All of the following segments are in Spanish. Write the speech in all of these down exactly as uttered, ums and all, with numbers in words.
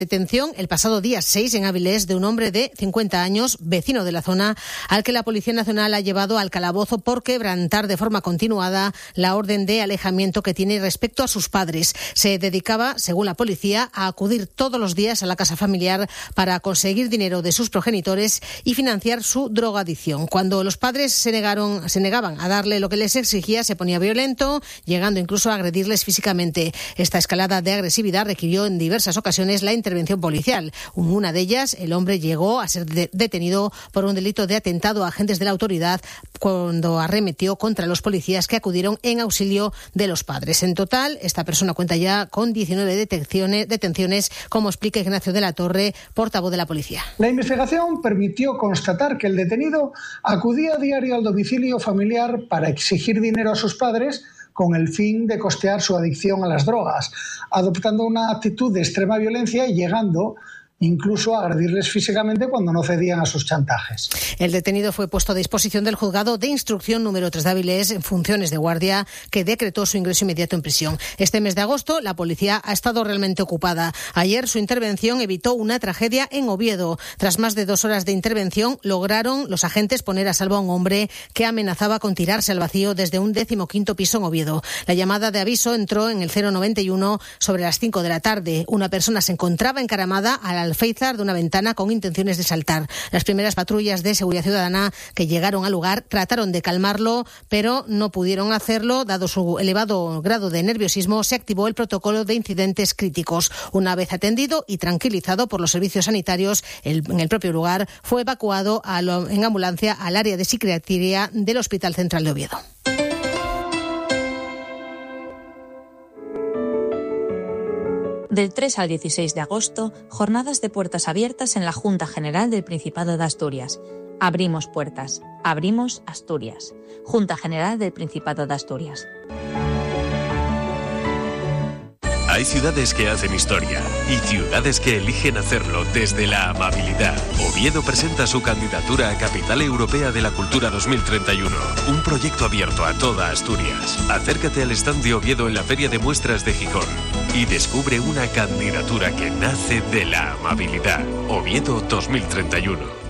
Detención el pasado día seis en Avilés de un hombre de cincuenta años, vecino de la zona, al que la Policía Nacional ha llevado al calabozo por quebrantar de forma continuada la orden de alejamiento que tiene respecto a sus padres. Se dedicaba, según la policía, a acudir todos los días a la casa familiar para conseguir dinero de sus progenitores y financiar su drogadicción. Cuando los padres se negaron, se negaban a darle lo que les exigía, se ponía violento, llegando incluso a agredirles físicamente. Esta escalada de agresividad requirió en diversas ocasiones la intervención policial. En una de ellas, el hombre llegó a ser de- detenido por un delito de atentado a agentes de la autoridad cuando arremetió contra los policías que acudieron en auxilio de los padres. En total, esta persona cuenta ya con diecinueve detenciones, detenciones, como explica Ignacio de la Torre, portavoz de la policía. La investigación permitió constatar que el detenido acudía a diario al domicilio familiar para exigir dinero a sus padres con el fin de costear su adicción a las drogas, adoptando una actitud de extrema violencia y llegando incluso a agredirles físicamente cuando no cedían a sus chantajes. El detenido fue puesto a disposición del juzgado de instrucción número tres de Avilés en funciones de guardia, que decretó su ingreso inmediato en prisión. Este mes de agosto, la policía ha estado realmente ocupada. Ayer, su intervención evitó una tragedia en Oviedo. Tras más de dos horas de intervención, lograron los agentes poner a salvo a un hombre que amenazaba con tirarse al vacío desde un decimoquinto piso en Oviedo. La llamada de aviso entró en el cero noventa y uno sobre las cinco de la tarde. Una persona se encontraba encaramada al alféizar de una ventana con intenciones de saltar. Las primeras patrullas de seguridad ciudadana que llegaron al lugar trataron de calmarlo, pero no pudieron hacerlo. Dado su elevado grado de nerviosismo, se activó el protocolo de incidentes críticos. Una vez atendido y tranquilizado por los servicios sanitarios, el, en el propio lugar fue evacuado a lo, en ambulancia al área de psiquiatría del Hospital Central de Oviedo. Del tres al dieciséis de agosto, jornadas de puertas abiertas en la Junta General del Principado de Asturias. Abrimos puertas, abrimos Asturias. Junta General del Principado de Asturias. Hay ciudades que hacen historia y ciudades que eligen hacerlo desde la amabilidad. Oviedo presenta su candidatura a Capital Europea de la Cultura dos mil treinta y uno, un proyecto abierto a toda Asturias. Acércate al stand de Oviedo en la Feria de Muestras de Gijón y descubre una candidatura que nace de la amabilidad. Oviedo dos mil treinta y uno.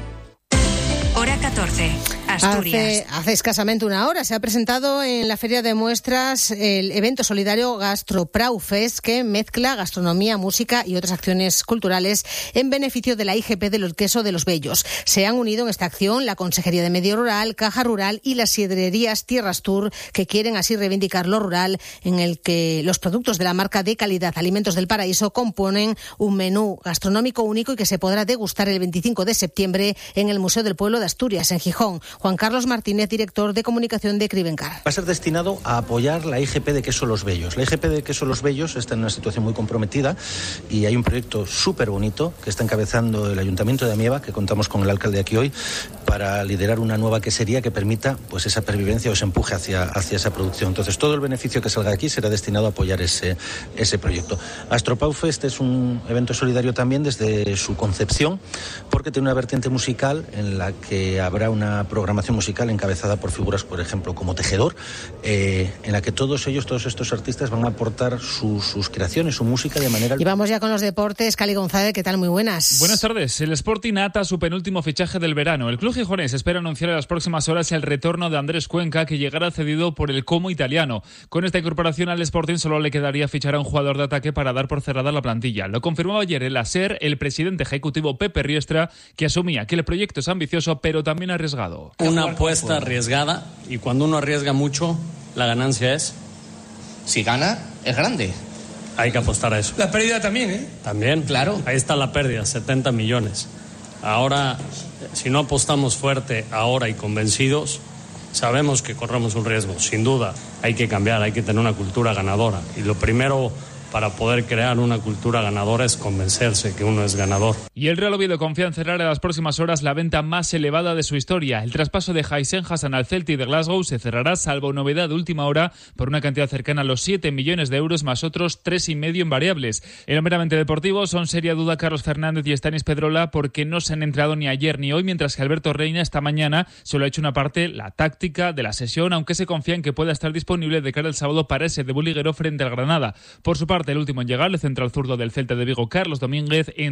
Hora catorce, Asturias. Hace, hace escasamente una hora se ha presentado en la Feria de Muestras el evento solidario GastroPrauFest, que mezcla gastronomía, música y otras acciones culturales en beneficio de la I G P del queso de los Bellos. Se han unido en esta acción la Consejería de Medio Rural, Caja Rural y las sidrerías Tierras Tour, que quieren así reivindicar lo rural, en el que los productos de la marca de calidad Alimentos del Paraíso componen un menú gastronómico único y que se podrá degustar el veinticinco de septiembre en el Museo del Pueblo de Asturias, en Gijón. Juan Carlos Martínez, director de comunicación de Cribencar. Va a ser destinado a apoyar la I G P de Queso Los Bellos. La I G P de Queso Los Bellos está en una situación muy comprometida y hay un proyecto súper bonito que está encabezando el Ayuntamiento de Amieva, que contamos con el alcalde aquí hoy, para liderar una nueva quesería que permita pues esa pervivencia o ese empuje hacia, hacia esa producción. Entonces, todo el beneficio que salga de aquí será destinado a apoyar ese, ese proyecto. GastroPrauFest es un evento solidario también desde su concepción, porque tiene una vertiente musical en la que habrá una programación musical encabezada por figuras, por ejemplo, como Tejedor, eh, en la que todos ellos, todos estos artistas van a aportar sus, sus creaciones, su música de manera... Y vamos ya con los deportes. Cali González, ¿qué tal? Muy buenas. Buenas tardes. El Sporting ata su penúltimo fichaje del verano. El club gijonés espera anunciar en las próximas horas el retorno de Andrés Cuenca, que llegará cedido por el Como italiano. Con esta incorporación al Sporting solo le quedaría fichar a un jugador de ataque para dar por cerrada la plantilla. Lo confirmó ayer en la SER el presidente ejecutivo Pepe Riestra, que asumía que el proyecto es ambicioso pero también arriesgado. Una apuesta arriesgada, y cuando uno arriesga mucho, la ganancia es... Si gana, es grande. Hay que apostar a eso. La pérdida también, ¿eh? También. Claro. Ahí está la pérdida, setenta millones. Ahora, si no apostamos fuerte ahora y convencidos, sabemos que corremos un riesgo. Sin duda, hay que cambiar, hay que tener una cultura ganadora. Y lo primero para poder crear una cultura ganadora es convencerse que uno es ganador. Y el Real Oviedo confía en cerrar en las próximas horas la venta más elevada de su historia. El traspaso de Hysén Hassan al Celtic de Glasgow se cerrará, salvo novedad de última hora, por una cantidad cercana a los siete millones de euros más otros tres y medio en variables. En lo meramente deportivo son seria duda Carlos Fernández y Stanis Pedrola, porque no se han entrenado ni ayer ni hoy, mientras que Alberto Reina esta mañana solo ha hecho una parte, la táctica de la sesión, aunque se confía en que pueda estar disponible de cara al sábado para ese debut liguero frente al Granada. Por su parte, parte, el último en llegar, el central zurdo del Celta de Vigo, Carlos Domínguez,